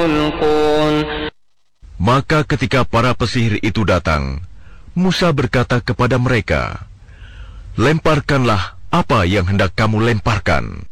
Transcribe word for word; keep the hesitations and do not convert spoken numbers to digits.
يلقون. Maka ketika para pesihir itu datang, Musa berkata kepada mereka, "Lemparkanlah apa yang hendak kamu lemparkan."